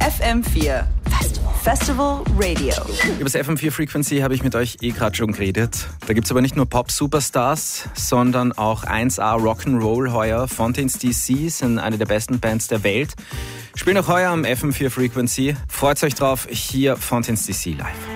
FM4 Festival Radio. Über das FM4 Frequency habe ich mit euch gerade schon geredet. Da gibt es aber nicht nur Pop-Superstars, sondern auch 1A Rock'n'Roll heuer. Fontaines DC sind eine der besten Bands der Welt. Spielen auch heuer am FM4 Frequency. Freut euch drauf, hier Fontaines DC live.